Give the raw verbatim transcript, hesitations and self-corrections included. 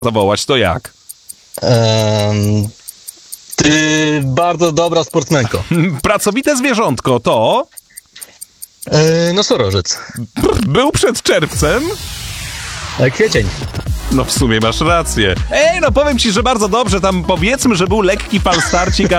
zawołać, to jak? Ehm, ty bardzo dobra sportsmenko. Pracowite zwierzątko to... Eee, nosorożec. Był przed czerwcem? E, kwiecień. No w sumie masz rację. Ej, no powiem ci, że bardzo dobrze, tam powiedzmy, że był lekki falstarcik,